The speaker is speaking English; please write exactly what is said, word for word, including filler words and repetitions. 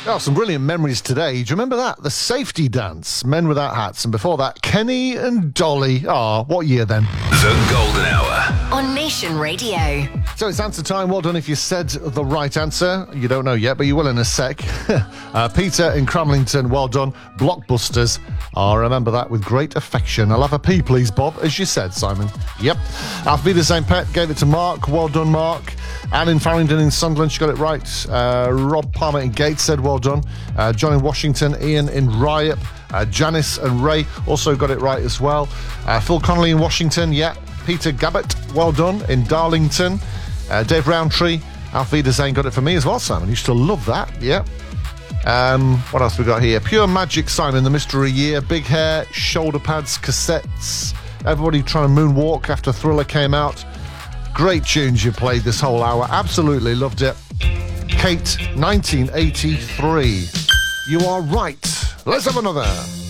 Oh, some brilliant memories today. Do you remember that? The safety dance, Men Without Hats. And before that, Kenny and Dolly. Ah, oh, what year then? The Golden Hour. On Nation Radio. So it's answer time. Well done if you said the right answer. You don't know yet, but you will in a sec. uh, Peter in Cramlington, well done. Blockbusters. I'll remember that with great affection. I'll have a pee, please, Bob, as you said, Simon. Yep. Auf Wiedersehen, Pet. Gave it to Mark. Well done, Mark. Anne in Farringdon in Sunderland, she got it right. Uh, Rob Palmer in Gateshead, well done. Uh, John in Washington, Ian in Ryop, uh, Janice and Ray also got it right as well. Uh, Phil Connolly in Washington, yeah. Peter Gabbett, well done, in Darlington. Uh, Dave Roundtree, Auf Wiedersehen got it for me as well, Simon. Used to love that, yeah. Um, what else we got here? Pure Magic, Simon, The Mystery Year, Big Hair, Shoulder Pads, Cassettes. Everybody trying to moonwalk after Thriller came out. Great tunes you played this whole hour. Absolutely loved it. Kate, nineteen eighty-three. You are right. Let's have another.